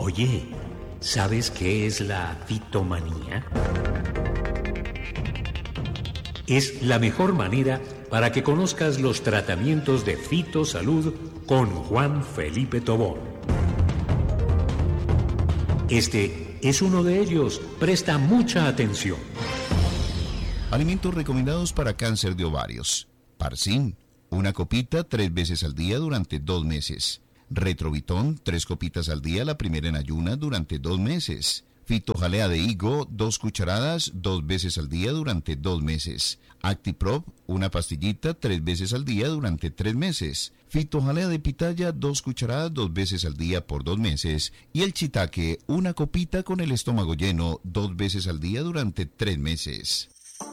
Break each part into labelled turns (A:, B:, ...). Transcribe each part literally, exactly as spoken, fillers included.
A: Oye, ¿sabes qué es la fitomanía? Es la mejor manera para que conozcas los tratamientos de fitosalud con Juan Felipe Tobón. Este es uno de ellos. Presta mucha atención.
B: Alimentos recomendados para cáncer de ovarios. Parsin, una copita tres veces al día durante dos meses. Retrovitón, tres copitas al día, la primera en ayunas durante dos meses. Fitojalea de higo, dos cucharadas, dos veces al día durante dos meses. Actiprop, una pastillita, tres veces al día durante tres meses. Fitojalea de pitaya, dos cucharadas, dos veces al día por dos meses. Y el chitaque, una copita con el estómago lleno, dos veces al día durante tres meses.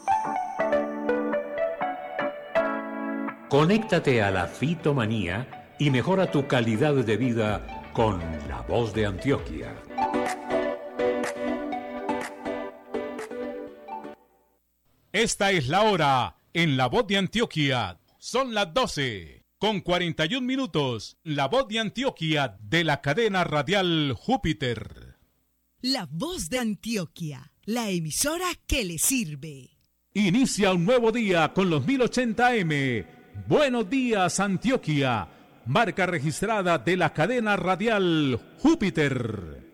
A: Conéctate a la fitomanía y mejora tu calidad de vida con La Voz de Antioquia.
C: Esta es la hora en La Voz de Antioquia. Son las doce con cuarenta y un minutos. La Voz de Antioquia de la cadena radial Júpiter.
D: La Voz de Antioquia, la emisora que le sirve.
C: Inicia un nuevo día con los mil ochenta eme. Buenos días, Antioquia. Marca registrada de la cadena radial Júpiter.